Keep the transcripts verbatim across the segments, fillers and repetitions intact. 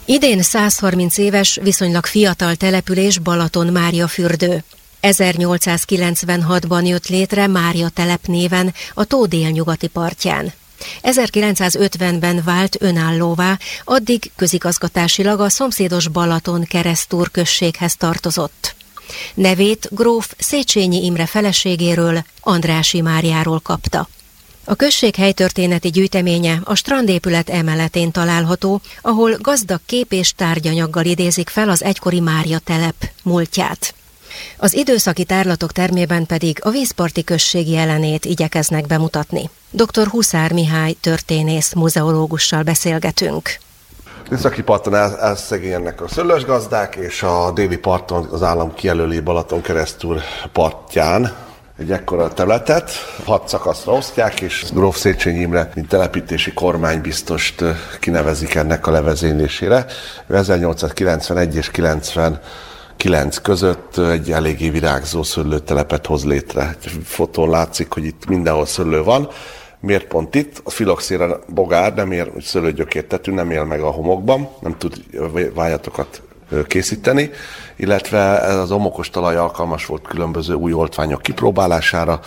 Idén százharminc éves, viszonylag fiatal település Balaton-Máriafürdő. ezernyolcszázkilencvenhatban jött létre Mária telep néven a tó délnyugati partján. ezerkilencszázötvenben vált önállóvá, addig közigazgatásilag a szomszédos Balaton-Keresztúr községhez tartozott. Nevét gróf Széchenyi Imre feleségéről, Andrássy Máriáról kapta. A község helytörténeti gyűjteménye a strandépület emeletén található, ahol gazdag kép és tárgyanyaggal idézik fel az egykori Mária telep múltját. Az időszaki tárlatok termében pedig a vízparti község jelenét igyekeznek bemutatni. doktor Huszár Mihály történész muzeológussal beszélgetünk. Északi parton elszegényednek a szőlős gazdák, és a déli parton az állam kijelöli Balaton-Keresztúr partján egy ekkora területet, hat szakaszra osztják, és gróf Széchenyi Imre, mint telepítési kormánybiztost kinevezik ennek a levezénylésére. ezernyolcszázkilencvenegy és kilencvenkilenc között egy eléggé virágzó szőlőtelepet hoz létre. Fotón látszik, hogy itt mindenhol szőlő van. Miért pont itt? A filoxéra bogár nem ér, hogy szőlőgyökértető, nem él meg a homokban, nem tud vájatokat készíteni, illetve ez az homokos talaj alkalmas volt különböző új oltványok kipróbálására,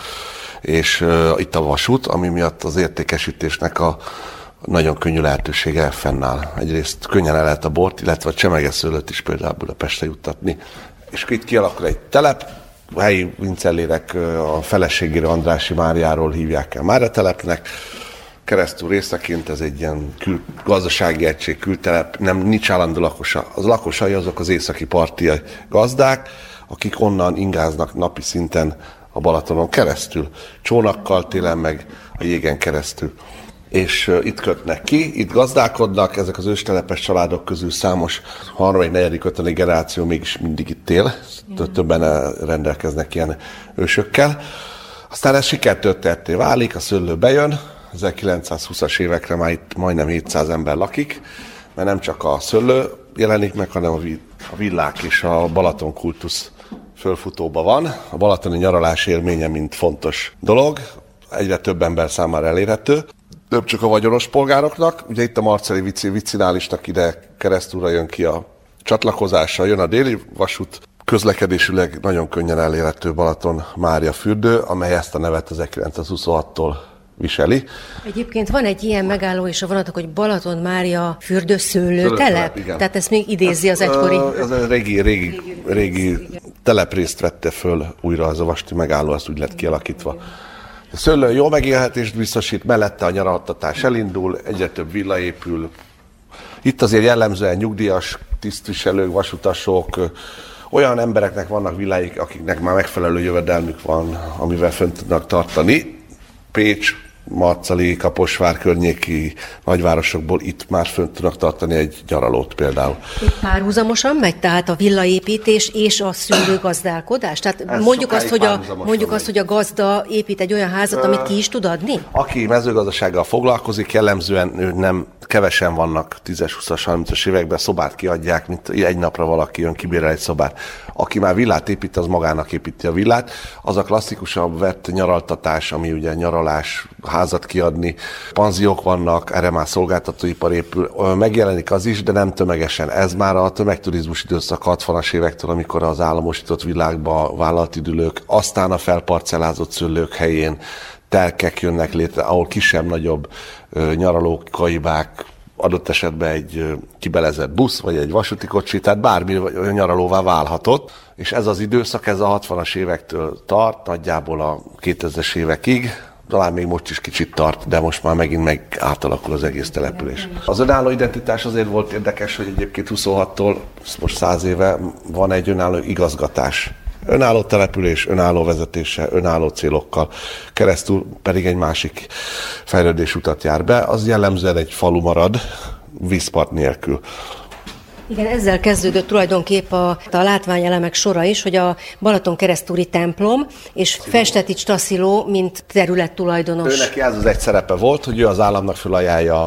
és uh, itt a vasút, ami miatt az értékesítésnek a nagyon könnyű lehetősége fennáll. Egyrészt könnyen el lehet a bort, illetve a csemegeszőlőt is például Budapestre juttatni. És itt kialakul egy telep, a helyi vincellérek a feleségére, Andrássy Máriáról hívják el Mária telepnek. Keresztúr részeként ez egy ilyen kül, gazdasági egység, kültelep, nem nincs állandó lakosa. Az lakosai azok az északi parti gazdák, akik onnan ingáznak napi szinten a Balatonon keresztül, csónakkal, télen meg a jégen keresztül. És uh, itt kötnek ki, itt gazdálkodnak, ezek az őstelepes családok közül számos harmadik, negyedik, ötödik generáció mégis mindig itt él, többen rendelkeznek ilyen ősökkel. Aztán ez sikertörténetté válik, a szőlő bejön, ezerkilencszázhúszas évekre már itt majdnem hétszáz ember lakik, mert nem csak a szőlő jelenik meg, hanem a villák és a Balaton kultusz fölfutóba van. A balatoni nyaralás élménye mint fontos dolog, egyre több ember számára elérhető. Nem csak a vagyonos polgároknak, ugye itt a Marceli viccinálisnak ide keresztúra jön ki a csatlakozása, jön a déli vasút, közlekedésileg nagyon könnyen elérhető Balaton-Máriafürdő, amely ezt a nevet ezerkilencszázhuszonhattól viseli. Egyébként van egy ilyen megálló is a vonatok, hogy Balaton-Mária-fürdő szőlőtelep, tehát ezt még idézi az egykori... Ez a régi, régi, régi teleprészt vette föl újra az a vasúti megálló, az úgy lett kialakítva. A szőlő jó megélhetést biztosít, mellette a nyaraltatás elindul, egyre több villa épül. Itt azért jellemzően nyugdíjas tisztviselők, vasutasok, olyan embereknek vannak villáik, akiknek már megfelelő jövedelmük van, amivel fent tudnak tartani. Pécs, Marcali, Kaposvár környéki nagyvárosokból itt már fönt tudnak tartani egy nyaralót például. Itt párhuzamosan megy, tehát a villaépítés és a szőlőgazdálkodás? Tehát Ez mondjuk, azt hogy, a, mondjuk azt, hogy a gazda épít egy olyan házat, amit ki is tud adni? Aki mezőgazdasággal foglalkozik, jellemzően ő nem kevesen vannak tízes, huszas, harmincas években, szobát kiadják, mint egy napra valaki jön, kibérel egy szobát. Aki már villát épít, az magának építi a villát. Az a klasszikusabb vett nyaraltatás, ami ugye nyaralás, házat kiadni. Panziók vannak, erre már szolgáltatóipar épül. Megjelenik az is, de nem tömegesen. Ez már a tömegturizmus időszak hatvanas évektől, amikor az államosított világba vállalati dülők, aztán a felparcellázott szőlők helyén telkek jönnek létre, ahol kisebb-nagyobb nyaralók, kaibák, adott esetben egy kibelezett busz, vagy egy vasúti kocsi, tehát bármi nyaralóvá válhatott, és ez az időszak, ez a hatvanas évektől tart, nagyjából a kétezres évekig, talán még most is kicsit tart, de most már megint meg átalakul az egész település. Az önálló identitás azért volt érdekes, hogy egyébként huszonhattól, most száz éve van egy önálló igazgatás. Önálló település, önálló vezetése, önálló célokkal, keresztül pedig egy másik fejlődésutat jár be, az jellemzően egy falu marad, vízpart nélkül. Igen, ezzel kezdődött tulajdonképp a, a látványelemek sora is, hogy a Balaton-keresztúri templom és Festetics Tassziló, mint területtulajdonos. Őnek ez az egy szerepe volt, hogy ő az államnak felajánlja